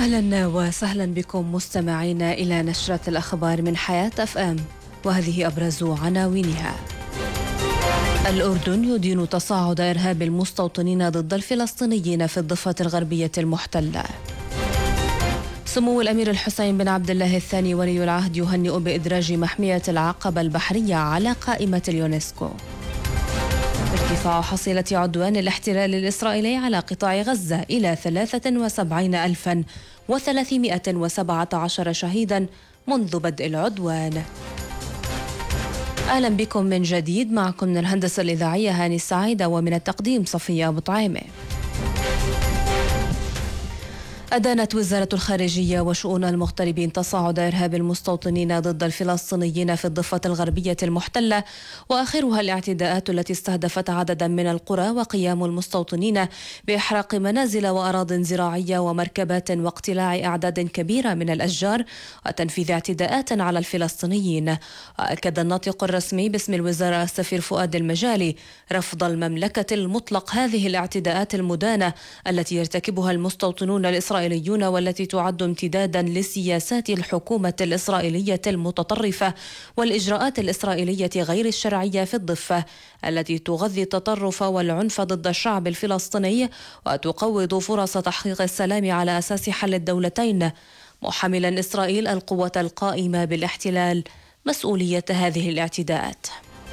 أهلا وسهلا بكم مستمعينا إلى نشرة الأخبار من حياة FM، وهذه أبرز عناوينها. الأردن يدين تصاعد إرهاب المستوطنين ضد الفلسطينيين في الضفة الغربية المحتلة. سمو الأمير الحسين بن عبد الله الثاني ولي العهد يهنئ بإدراج محمية العقبة البحرية على قائمة اليونسكو. ارتفاع حصيلة عدوان الاحتلال الإسرائيلي على قطاع غزة إلى 73,317 شهيدا منذ بدء العدوان. أهلا بكم من جديد، معكم من الهندسة الإذاعية هاني السعيدة، ومن التقديم صفية أبو طعيمة. أدانت وزارة الخارجية وشؤون المغتربين تصاعد إرهاب المستوطنين ضد الفلسطينيين في الضفة الغربية المحتلة، وآخرها الاعتداءات التي استهدفت عددا من القرى وقيام المستوطنين بإحراق منازل وأراضٍ زراعية ومركبات واقتلاع أعداد كبيرة من الأشجار وتنفيذ اعتداءات على الفلسطينيين. وأكد الناطق الرسمي باسم الوزارة السفير فؤاد المجالي رفض المملكة المطلق هذه الاعتداءات المدانة التي يرتكبها المستوطنون الإسرائيليون، والتي تعد امتدادا لسياسات الحكومة الإسرائيلية المتطرفة والإجراءات الإسرائيلية غير الشرعية في الضفة، التي تغذي التطرف والعنف ضد الشعب الفلسطيني وتقوض فرص تحقيق السلام على أساس حل الدولتين، محملا إسرائيل القوة القائمة بالاحتلال مسؤولية هذه الاعتداءات.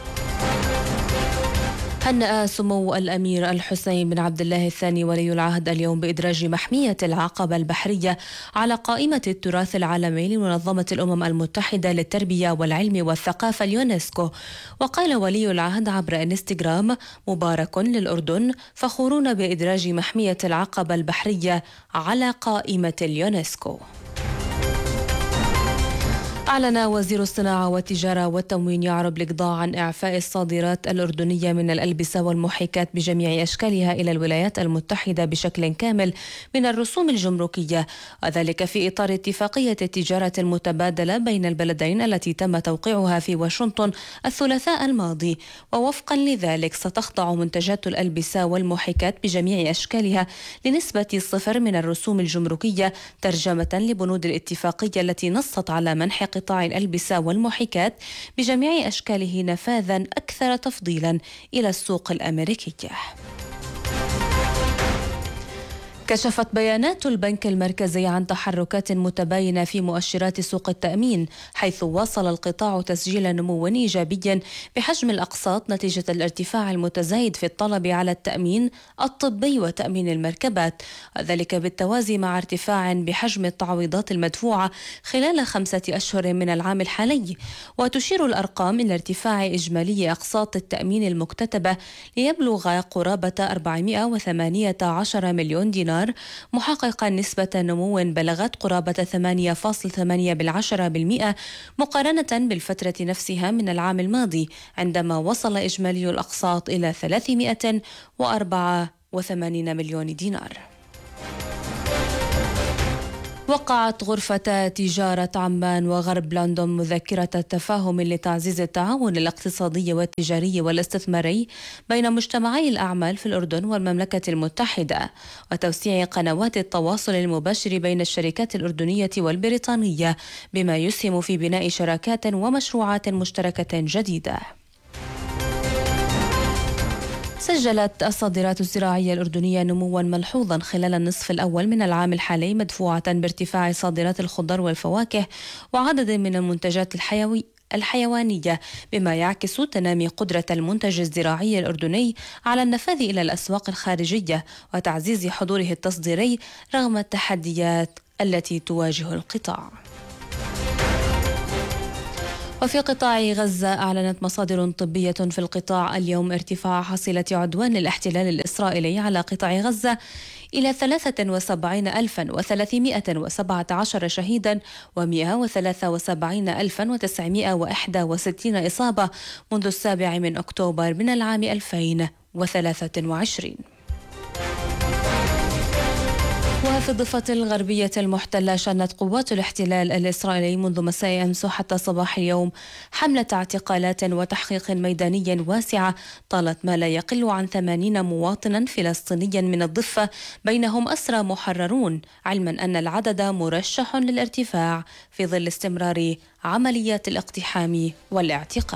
هنأ سمو الأمير الحسين بن عبد الله الثاني ولي العهد اليوم بإدراج محمية العقبة البحرية على قائمة التراث العالمي لمنظمة الأمم المتحدة للتربية والعلم والثقافة اليونسكو. وقال ولي العهد عبر انستغرام: مبارك للأردن، فخورون بإدراج محمية العقبة البحرية على قائمة اليونسكو. أعلن وزير الصناعة والتجارة والتموين يعرب الإقضاء عن إعفاء الصادرات الأردنية من الألبسة والمحيكات بجميع أشكالها إلى الولايات المتحدة بشكل كامل من الرسوم الجمركية، وذلك في إطار اتفاقية التجارة المتبادلة بين البلدين التي تم توقيعها في واشنطن الثلاثاء الماضي. ووفقا لذلك ستخضع منتجات الألبسة والمحيكات بجميع أشكالها لنسبة 0 من الرسوم الجمركية، ترجمة لبنود الاتفاقية التي نصت على منح قطاع الألبسة والمحيكات بجميع أشكاله نفاذا أكثر تفضيلا إلى السوق الأمريكية. كشفت بيانات البنك المركزي عن تحركات متباينة في مؤشرات سوق التأمين، حيث واصل القطاع تسجيل نمو إيجابي بحجم الأقساط نتيجة الارتفاع المتزايد في الطلب على التأمين الطبي وتأمين المركبات، وذلك بالتوازي مع ارتفاع بحجم التعويضات المدفوعة خلال 5 أشهر من العام الحالي. وتشير الأرقام إلى ارتفاع إجمالي أقساط التأمين المكتتبة ليبلغ قرابة 418 مليون دينار، محققا نسبة نمو بلغت قرابة 8.8% مقارنة بالفترة نفسها من العام الماضي، عندما وصل إجمالي الأقساط إلى 384 مليون دينار. وقعت غرفة تجارة عمان وغرب لندن مذكرة تفاهم لتعزيز التعاون الاقتصادي والتجاري والاستثماري بين مجتمعي الأعمال في الأردن والمملكة المتحدة، وتوسيع قنوات التواصل المباشر بين الشركات الأردنية والبريطانية، بما يسهم في بناء شراكات ومشروعات مشتركة جديدة. سجلت الصادرات الزراعية الأردنية نموا ملحوظا خلال النصف الأول من العام الحالي، مدفوعة بارتفاع صادرات الخضر والفواكه وعدد من المنتجات الحيوانية، بما يعكس تنامي قدرة المنتج الزراعي الأردني على النفاذ إلى الأسواق الخارجية وتعزيز حضوره التصديري رغم التحديات التي تواجه القطاع. وفي قطاع غزة، أعلنت مصادر طبية في القطاع اليوم ارتفاع حصيلة عدوان الاحتلال الإسرائيلي على قطاع غزة إلى 73,317 شهيدا و173,961 إصابة منذ 7 أكتوبر من العام 2023. وفي الضفة الغربية المحتلة شنت قوات الاحتلال الإسرائيلي منذ مساء أمس حتى صباح اليوم حملة اعتقالات وتحقيق ميداني واسعة طالت ما لا يقل عن 80 مواطنا فلسطينيا من الضفة، بينهم أسرى محررون، علما أن العدد مرشح للارتفاع في ظل استمرار عمليات الاقتحام والاعتقال.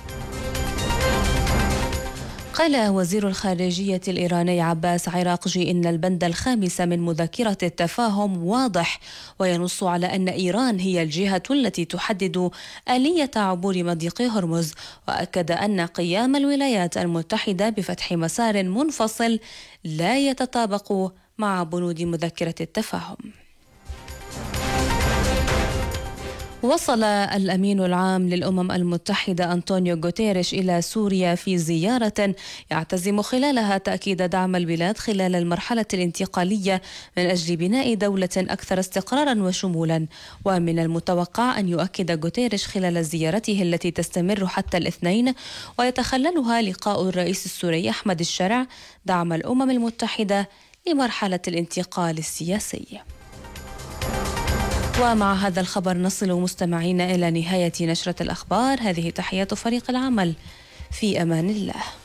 قال وزير الخارجية الإيراني عباس عراقجي إن البند الخامس من مذكرة التفاهم واضح، وينص على أن إيران هي الجهة التي تحدد آلية عبور مضيق هرمز، وأكد أن قيام الولايات المتحدة بفتح مسار منفصل لا يتطابق مع بنود مذكرة التفاهم. وصل الأمين العام للأمم المتحدة أنطونيو غوتيريش إلى سوريا في زيارة يعتزم خلالها تأكيد دعم البلاد خلال المرحلة الانتقالية من أجل بناء دولة أكثر استقرارا وشمولا. ومن المتوقع أن يؤكد غوتيريش خلال زيارته التي تستمر حتى الاثنين ويتخللها لقاء الرئيس السوري أحمد الشرع دعم الأمم المتحدة لمرحلة الانتقال السياسي. ومع هذا الخبر نصل مستمعين إلى نهاية نشرة الأخبار. هذه تحيات فريق العمل، في أمان الله.